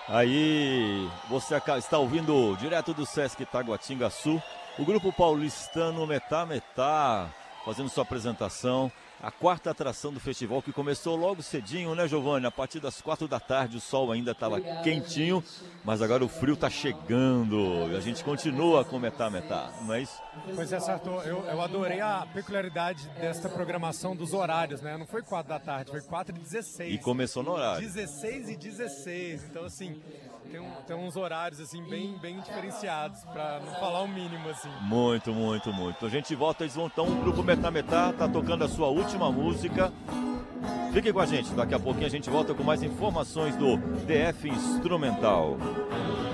Aí, você está ouvindo direto do Sesc Taguatingaçu, o grupo paulistano Metá Metá, fazendo sua apresentação, a quarta atração do festival que começou logo cedinho, né, Giovanni? A partir das 4 da tarde, o sol ainda estava quentinho, mas agora o frio está chegando e a gente continua com Metá Metá, não é isso? Pois é, Sartor, eu adorei a peculiaridade desta programação dos horários, né? Não foi 4 da tarde, foi 4h16. E começou no horário. 16h16, então assim, tem uns horários assim bem diferenciados, para não falar o mínimo assim. Muito, muito, muito. A gente volta, eles vão então, o grupo Metá Metá tá tocando a sua última música. Fique com a gente, daqui a pouquinho a gente volta com mais informações do DF Instrumental.